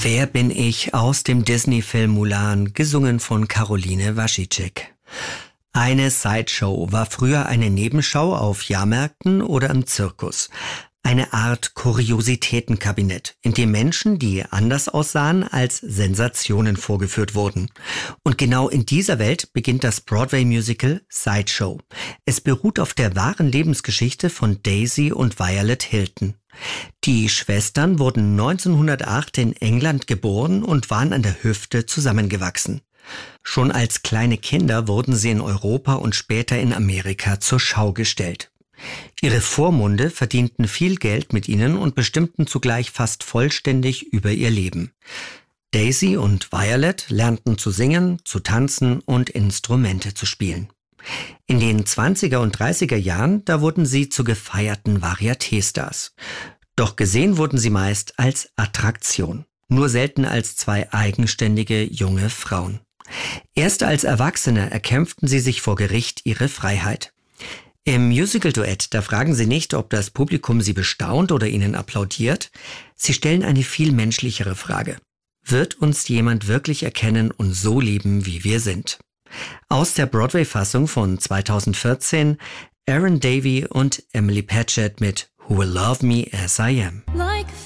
Wer bin ich aus dem Disney-Film Mulan, gesungen von Caroline Waschitschek. Eine Sideshow war früher eine Nebenschau auf Jahrmärkten oder im Zirkus. Eine Art Kuriositätenkabinett, in dem Menschen, die anders aussahen, als Sensationen vorgeführt wurden. Und genau in dieser Welt beginnt das Broadway-Musical Sideshow. Es beruht auf der wahren Lebensgeschichte von Daisy und Violet Hilton. Die Schwestern wurden 1908 in England geboren und waren an der Hüfte zusammengewachsen. Schon als kleine Kinder wurden sie in Europa und später in Amerika zur Schau gestellt. Ihre Vormunde verdienten viel Geld mit ihnen und bestimmten zugleich fast vollständig über ihr Leben. Daisy und Violet lernten zu singen, zu tanzen und Instrumente zu spielen. In den 20er und 30er Jahren, da wurden sie zu gefeierten Varieté-Stars. Doch gesehen wurden sie meist als Attraktion, nur selten als zwei eigenständige junge Frauen. Erst als Erwachsene erkämpften sie sich vor Gericht ihre Freiheit. Im Musical-Duett, da fragen sie nicht, ob das Publikum sie bestaunt oder ihnen applaudiert. Sie stellen eine viel menschlichere Frage. Wird uns jemand wirklich erkennen und so lieben, wie wir sind? Aus der Broadway-Fassung von 2014 Aaron Davey und Emily Patchett mit Who Will Love Me As I Am. Like